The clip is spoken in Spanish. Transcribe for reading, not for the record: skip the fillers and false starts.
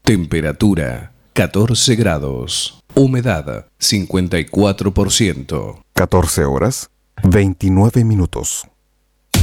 Temperatura 14 grados. Humedad 54%. 14 horas, 29 minutos.